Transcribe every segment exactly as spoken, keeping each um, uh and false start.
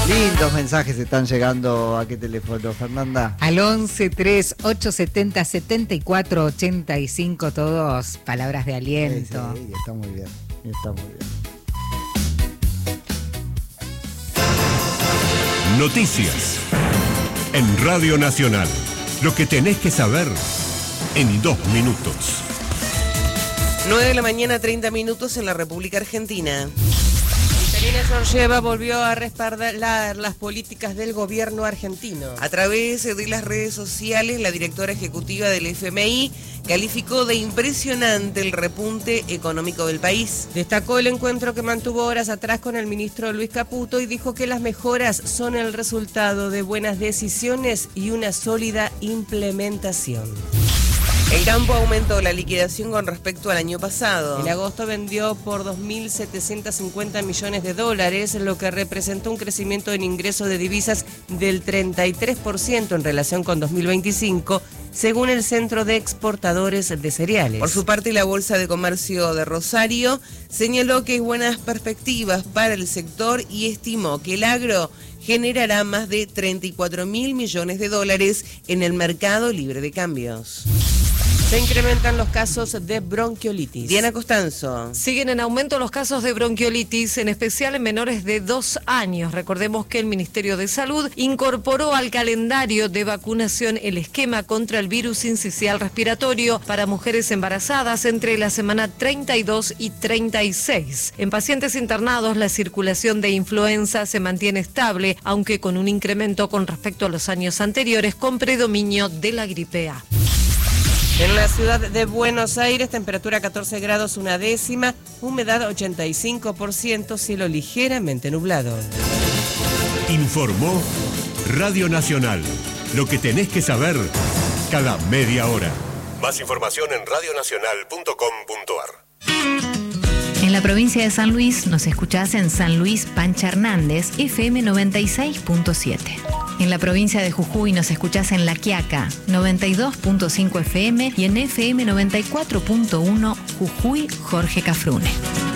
Lindos mensajes están llegando. ¿A qué teléfono, Fernanda? Al once, tres, ocho setenta, setenta y cuatro, ochenta y cinco, todos palabras de aliento. Sí, sí, está muy bien, está muy bien. Noticias en Radio Nacional. Lo que tenés que saber en dos minutos. nueve de la mañana, treinta minutos en la República Argentina. Cristalina Georgieva volvió a respaldar las políticas del gobierno argentino. A través de las redes sociales, la directora ejecutiva del F M I calificó de impresionante el repunte económico del país. Destacó el encuentro que mantuvo horas atrás con el ministro Luis Caputo y dijo que las mejoras son el resultado de buenas decisiones y una sólida implementación. El campo aumentó la liquidación con respecto al año pasado. En agosto vendió por dos mil setecientos cincuenta millones de dólares, lo que representó un crecimiento en ingresos de divisas del treinta y tres por ciento en relación con dos mil veinticinco, según el Centro de Exportadores de Cereales. Por su parte, la Bolsa de Comercio de Rosario señaló que hay buenas perspectivas para el sector y estimó que el agro generará más de treinta y cuatro mil millones de dólares en el mercado libre de cambios. Se incrementan los casos de bronquiolitis. Diana Costanzo. Siguen en aumento los casos de bronquiolitis, en especial en menores de dos años. Recordemos que el Ministerio de Salud incorporó al calendario de vacunación el esquema contra el virus sincicial respiratorio para mujeres embarazadas entre la semana treinta y dos y treinta y seis. En pacientes internados, la circulación de influenza se mantiene estable, aunque con un incremento con respecto a los años anteriores, con predominio de la gripe A. En la ciudad de Buenos Aires, temperatura catorce grados una décima, humedad ochenta y cinco por ciento, cielo ligeramente nublado. Informó Radio Nacional. Lo que tenés que saber cada media hora. Más información en radio nacional punto com punto ar. En la provincia de San Luis nos escuchás en San Luis Pancha Hernández, F M noventa y seis punto siete. En la provincia de Jujuy nos escuchás en La Quiaca, noventa y dos punto cinco F M y en F M noventa y cuatro punto uno Jujuy Jorge Cafrune.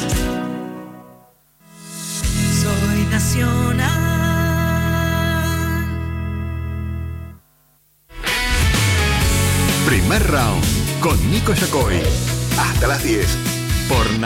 Soy nacional. Primer round con Nico Yacoy. Hasta las diez por